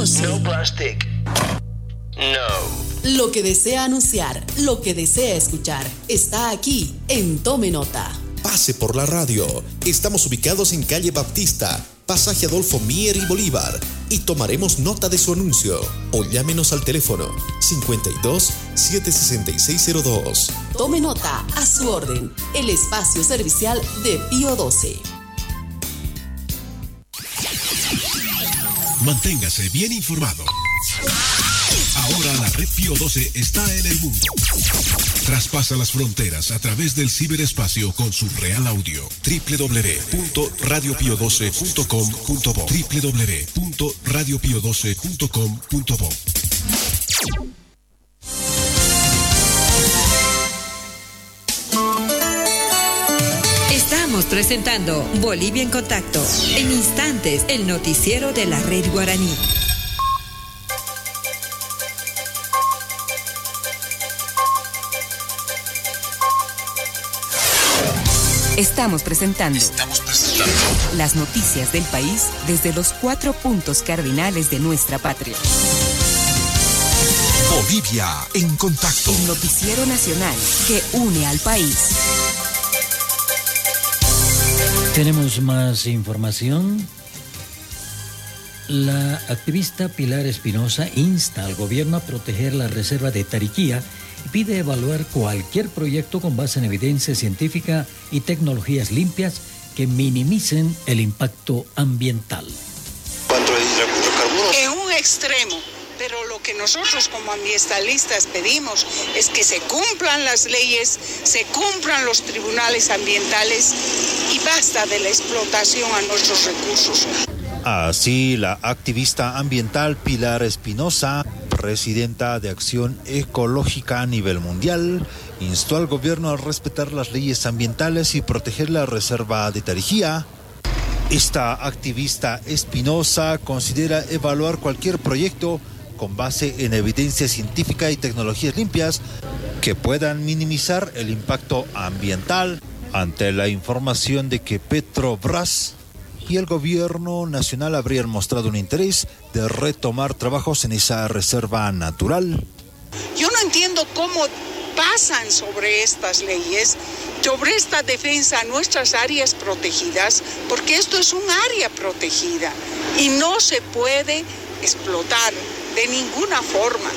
12. No plastic. No. Lo que desea anunciar, lo que desea escuchar, está aquí en Tome Nota. Pase por la radio. Estamos ubicados en calle Baptista, pasaje Adolfo Mier y Bolívar, y tomaremos nota de su anuncio. O llámenos al teléfono 52 76602. Tome Nota, a su orden, el espacio servicial de Pío 12. Manténgase bien informado. Ahora la red Pío 12 está en el mundo. Traspasa las fronteras a través del ciberespacio con su real audio. www.radiopio12.com.bo www.radiopio12.com.bo. Estamos presentando Bolivia en Contacto. En instantes, el noticiero de la Red Guaraní. Estamos presentando las noticias del país desde los 4 puntos cardinales de nuestra patria. Bolivia en Contacto. El noticiero nacional que une al país. Tenemos más información. La activista Pilar Espinosa insta al gobierno a proteger la reserva de Tariquía y pide evaluar cualquier proyecto con base en evidencia científica y tecnologías limpias que minimicen el impacto ambiental. ¿Cuánto es hidrocarburos? En un extremo, pero lo que nosotros como ambientalistas pedimos es que se cumplan las leyes, se cumplan los tribunales ambientales y basta de la explotación a nuestros recursos. Así, la activista ambiental Pilar Espinosa, presidenta de Acción Ecológica a nivel mundial, instó al gobierno a respetar las leyes ambientales y proteger la reserva de Tarija. Esta activista Espinosa considera evaluar cualquier proyecto con base en evidencia científica y tecnologías limpias que puedan minimizar el impacto ambiental. Ante la información de que Petrobras y el gobierno nacional habrían mostrado un interés de retomar trabajos en esa reserva natural. Yo no entiendo cómo pasan sobre estas leyes, sobre esta defensa a nuestras áreas protegidas, porque esto es un área protegida y no se puede explotar de ninguna forma,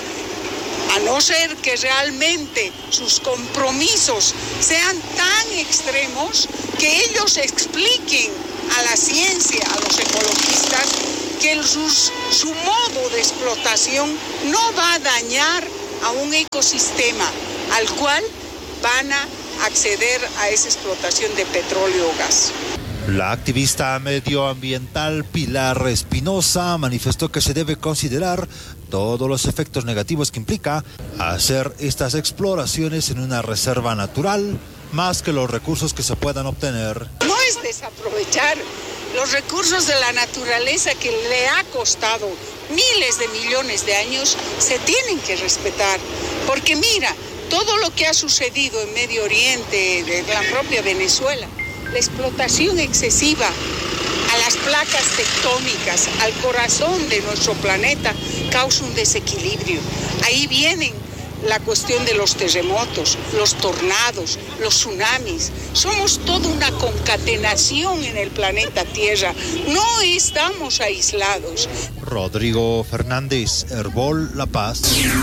a no ser que realmente sus compromisos sean tan extremos que ellos expliquen a la ciencia, a los ecologistas, que su modo de explotación no va a dañar a un ecosistema al cual van a acceder a esa explotación de petróleo o gas. La activista medioambiental Pilar Espinosa manifestó que se debe considerar todos los efectos negativos que implica hacer estas exploraciones en una reserva natural, más que los recursos que se puedan obtener. No es desaprovechar los recursos de la naturaleza que le ha costado miles de millones de años, se tienen que respetar, porque mira, todo lo que ha sucedido en Medio Oriente, de la propia Venezuela, la explotación excesiva a las placas tectónicas, al corazón de nuestro planeta, causa un desequilibrio. Ahí vienen la cuestión de los terremotos, los tornados, los tsunamis. Somos toda una concatenación en el planeta Tierra. No estamos aislados. Rodrigo Fernández, Herbol, La Paz.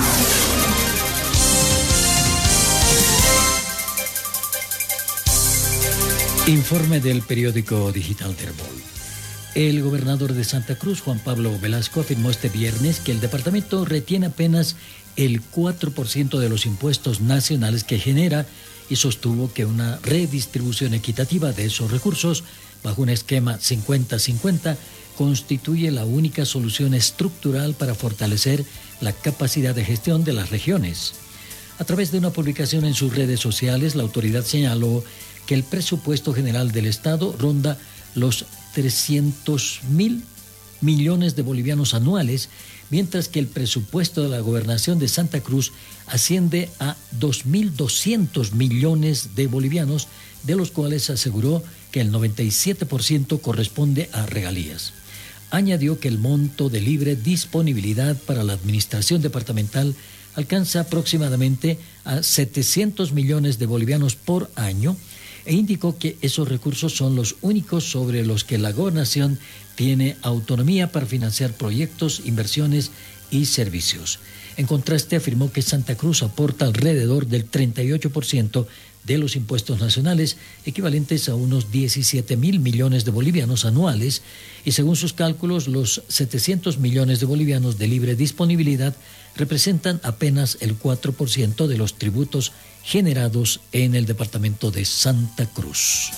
Informe del periódico digital Terbol. El gobernador de Santa Cruz, Juan Pablo Velasco, afirmó este viernes que el departamento retiene apenas el 4% de los impuestos nacionales que genera y sostuvo que una redistribución equitativa de esos recursos bajo un esquema 50-50 constituye la única solución estructural para fortalecer la capacidad de gestión de las regiones. A través de una publicación en sus redes sociales, la autoridad señaló que el presupuesto general del Estado ronda los 300.000 millones de bolivianos anuales, mientras que el presupuesto de la gobernación de Santa Cruz asciende a 2.200 millones de bolivianos, de los cuales aseguró que el 97% corresponde a regalías. añadió que el monto de libre disponibilidad para la administración departamental alcanza aproximadamente a 700 millones de bolivianos por año e indicó que esos recursos son los únicos sobre los que la gobernación tiene autonomía para financiar proyectos, inversiones y servicios. En contraste, afirmó que Santa Cruz aporta alrededor del 38% de los impuestos nacionales, equivalentes a unos 17.000 millones de bolivianos anuales, y según sus cálculos, los 700 millones de bolivianos de libre disponibilidad representan apenas el 4% de los tributos generados en el departamento de Santa Cruz.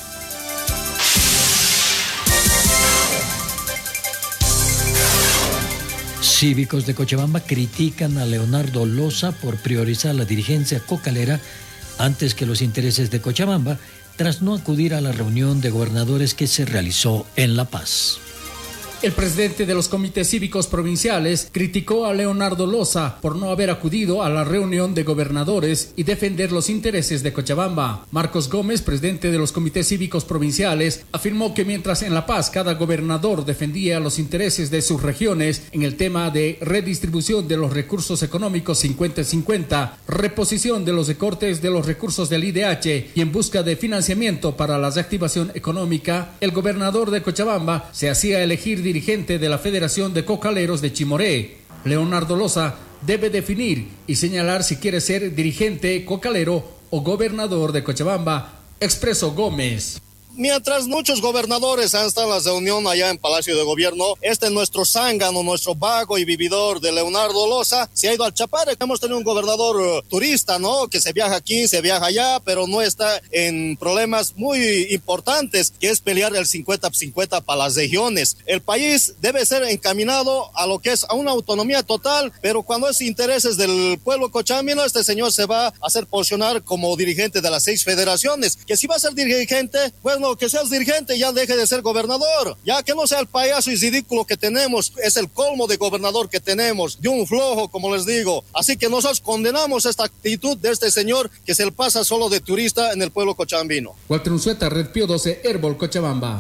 Cívicos de Cochabamba critican a Leonardo Loza por priorizar la dirigencia cocalera antes que los intereses de Cochabamba, tras no acudir a la reunión de gobernadores que se realizó en La Paz. El presidente de los comités cívicos provinciales criticó a Leonardo Loza por no haber acudido a la reunión de gobernadores y defender los intereses de Cochabamba. Marcos Gómez, presidente de los comités cívicos provinciales, afirmó que mientras en La Paz cada gobernador defendía los intereses de sus regiones en el tema de redistribución de los recursos económicos 50-50, reposición de los recortes de los recursos del IDH y en busca de financiamiento para la reactivación económica, el gobernador de Cochabamba se hacía elegir dirigente de la Federación de Cocaleros de Chimoré. Leonardo Loza debe definir y señalar si quiere ser dirigente cocalero o gobernador de Cochabamba, expresó Gómez. Mientras muchos gobernadores han estado en la reunión allá en Palacio de Gobierno, nuestro zángano, nuestro vago y vividor de Leonardo Loza se ha ido al Chapare. Hemos tenido un gobernador turista, ¿no? Que se viaja aquí, se viaja allá, pero no está en problemas muy importantes, que es pelear el 50-50 para las regiones. El país debe ser encaminado a lo que es a una autonomía total, pero cuando es intereses del pueblo cochabambino, este señor se va a hacer posicionar como dirigente de las 6 federaciones. Que si va a ser dirigente, bueno, que seas dirigente y ya deje de ser gobernador, ya que no sea el payaso y ridículo que tenemos, es el colmo de gobernador que tenemos, de un flojo, como les digo. Así que nosotros condenamos esta actitud de este señor que se le pasa solo de turista en el pueblo cochabambino. Walter Unzueta, Red Pío 12, Herbol, Cochabamba.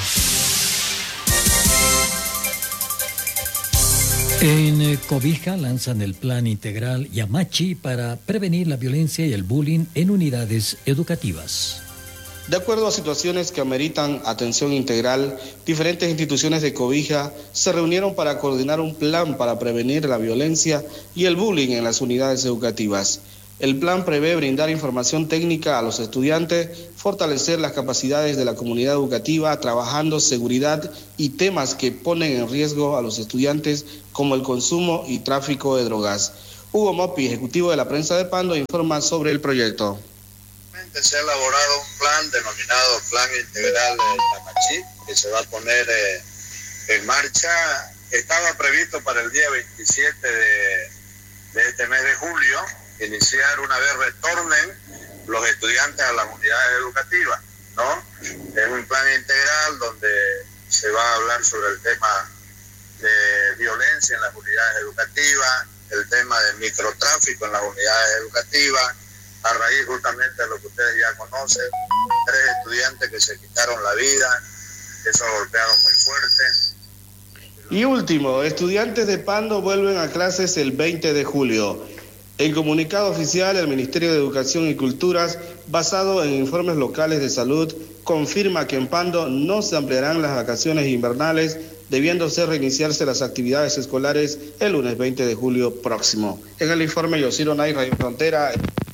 En Cobija lanzan el plan integral Yamachi para prevenir la violencia y el bullying en unidades educativas. De acuerdo a situaciones que ameritan atención integral, diferentes instituciones de Cobija se reunieron para coordinar un plan para prevenir la violencia y el bullying en las unidades educativas. El plan prevé brindar información técnica a los estudiantes, fortalecer las capacidades de la comunidad educativa, trabajando seguridad y temas que ponen en riesgo a los estudiantes como el consumo y tráfico de drogas. Hugo Mopi, ejecutivo de la prensa de Pando, informa sobre el proyecto. Se ha elaborado un plan denominado Plan Integral Yamachi, que se va a poner en marcha. Estaba previsto para el día 27 de este mes de julio iniciar una vez retornen los estudiantes a las unidades educativas, ¿no? Es un plan integral donde se va a hablar sobre el tema de violencia en las unidades educativas, el tema del microtráfico en las unidades educativas, a raíz justamente de lo que ustedes ya conocen, 3 estudiantes que se quitaron la vida, eso ha golpeado muy fuerte. Y último, estudiantes de Pando vuelven a clases el 20 de julio. En comunicado oficial, el Ministerio de Educación y Culturas, basado en informes locales de salud, confirma que en Pando no se ampliarán las vacaciones invernales, debiéndose reiniciarse las actividades escolares el lunes 20 de julio próximo. En el informe, Yosiro Nay, Radio Frontera.